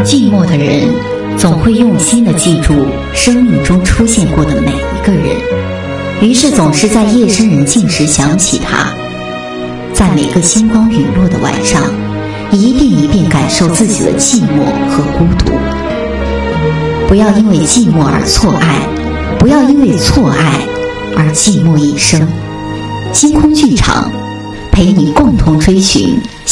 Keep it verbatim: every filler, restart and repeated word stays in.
寂寞的人总会用心地记住生命中出现过的每一个人，于是总是在夜深人静时想起他，在每个星光陨落的晚上，一遍一遍感受自己的寂寞和孤独。不要因为寂寞而错爱，不要因为错爱而寂寞一生。星空剧场陪你共同追寻